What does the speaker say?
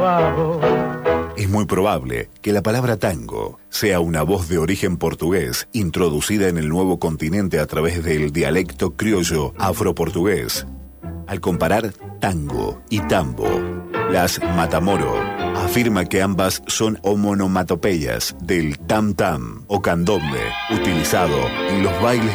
abajo. Es muy probable que la palabra tango sea una voz de origen portugués introducida en el nuevo continente a través del dialecto criollo afroportugués. Al comparar tango y tambo, Las Matamoro afirma que ambas son homonomatopeyas del tam-tam o candombe utilizado en los bailes